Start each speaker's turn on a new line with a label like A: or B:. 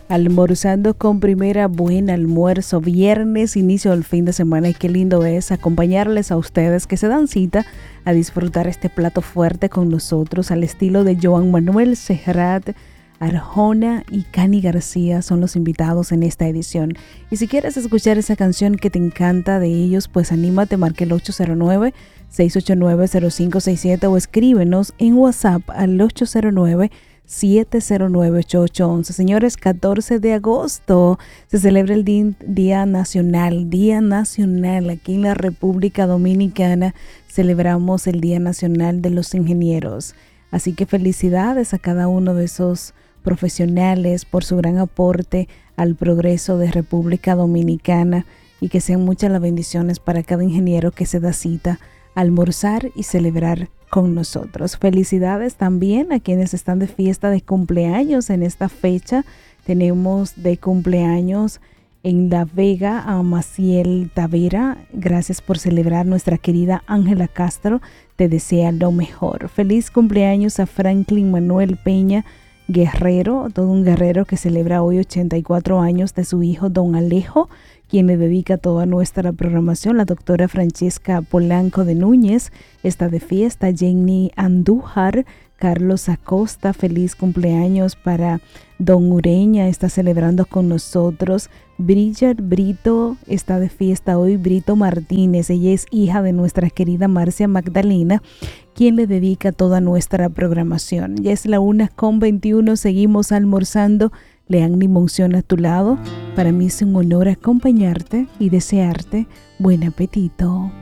A: Almorzando con Primera, buen almuerzo, viernes, inicio del fin de semana, y qué lindo es acompañarles a ustedes que se dan cita a disfrutar este plato fuerte con nosotros al estilo de Joan Manuel Serrat, Arjona y Cani García son los invitados en esta edición. Y si quieres escuchar esa canción que te encanta de ellos, pues anímate, marque el 809-689-0567 o escríbenos en WhatsApp al 809-709-8811. Señores, 14 de agosto se celebra el Día Nacional aquí en la República Dominicana. Celebramos el Día Nacional de los Ingenieros. Así que felicidades a cada uno de esos profesionales por su gran aporte al progreso de República Dominicana, y que sean muchas las bendiciones para cada ingeniero que se da cita a almorzar y celebrar con nosotros. Felicidades también a quienes están de fiesta de cumpleaños en esta fecha. Tenemos de cumpleaños en La Vega a Maciel Tavera. Gracias por celebrar. Nuestra querida Ángela Castro te desea lo mejor. Feliz cumpleaños a Franklin Manuel Peña Guerrero, todo un guerrero que celebra hoy 84 años de su hijo Don Alejo, quien le dedica toda nuestra programación. La doctora Francesca Polanco de Núñez está de fiesta. Jenny Andújar, Carlos Acosta, feliz cumpleaños para Don Ureña, está celebrando con nosotros. Bridget Brito está de fiesta hoy. Brito Martínez, ella es hija de nuestra querida Marcia Magdalena, quien le dedica toda nuestra programación. Ya es la 1:21, seguimos almorzando. Leanni Monción a tu lado. Para mí es un honor acompañarte y desearte buen apetito.